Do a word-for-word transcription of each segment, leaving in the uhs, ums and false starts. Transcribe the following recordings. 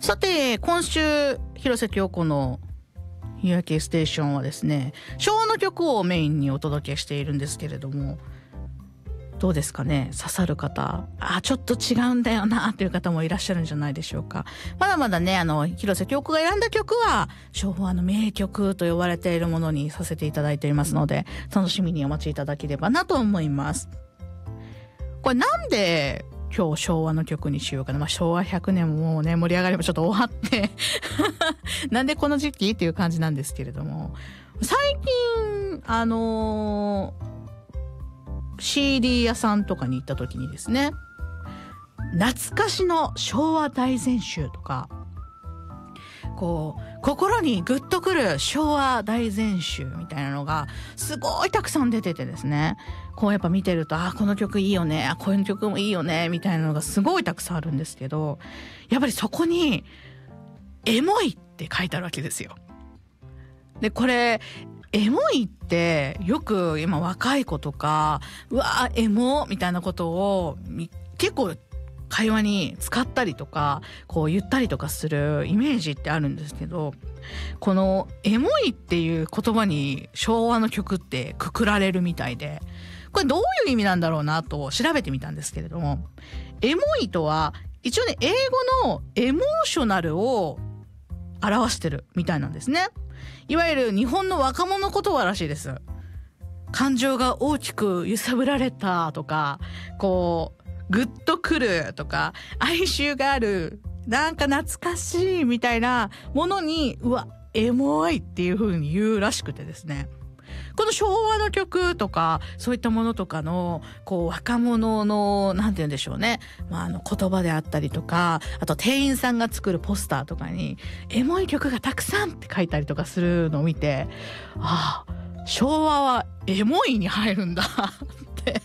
さて今週広瀬京子の夕焼けステーションはですね、昭和の曲をメインにお届けしているんですけれども、どうですかね、刺さる方、あちょっと違うんだよなという方もいらっしゃるんじゃないでしょうか。まだまだね、あの広瀬京子が選んだ曲は昭和の名曲と呼ばれているものにさせていただいていますので、楽しみにお待ちいただければなと思います。これなんで今日昭和の曲にしようかな、まあ、昭和ひゃくねんももうね盛り上がりもちょっと終わってなんでこの時期っていう感じなんですけれども、最近あのー、シーディー 屋さんとかに行った時にですね、懐かしの昭和大全集とか、こう心にグッとくる昭和大全集みたいなのがすごいたくさん出ててですね、こうやっぱ見てると、あこの曲いいよね、あこういう曲もいいよねみたいなのがすごいたくさんあるんですけど、やっぱりそこにエモいって書いてあるわけですよ。でこれエモいってよく今若い子とかうわエモみたいなことを結構会話に使ったりとかこう言ったりとかするイメージってあるんですけど、このエモいっていう言葉に昭和の曲ってくくられるみたいで、これどういう意味なんだろうなと調べてみたんですけれども、エモいとは一応ね英語のエモーショナルを表してるみたいなんですね。いわゆる日本の若者言葉らしいです。感情が大きく揺さぶられたとか、こうグッとくるとか、哀愁がある、なんか懐かしいみたいなものにうわエモいっていう風に言うらしくてですね、この昭和の曲とかそういったものとかのこう若者のなんて言うんでしょうね、まあ、あの言葉であったりとか、あと店員さんが作るポスターとかにエモい曲がたくさんって書いたりとかするのを見て、ああ昭和はエモいに入るんだって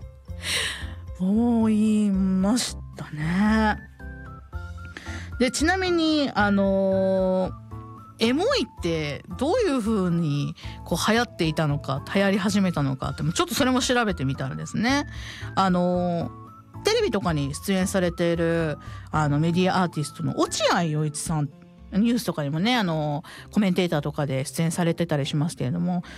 思いましたね。でちなみにあのーエモいってどういう風にこう流行っていたのか、流行り始めたのかってちょっとそれも調べてみたらですね、あのテレビとかに出演されているあのメディアアーティストの落合陽一さん、ニュースとかにもねあのコメンテーターとかで出演されてたりしますけれども、